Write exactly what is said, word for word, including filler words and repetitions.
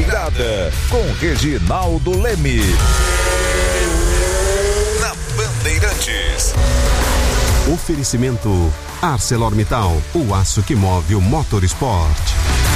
Beirada, com Reginaldo Leme. Na Bandeirantes. Oferecimento ArcelorMittal, o aço que move o Motorsport.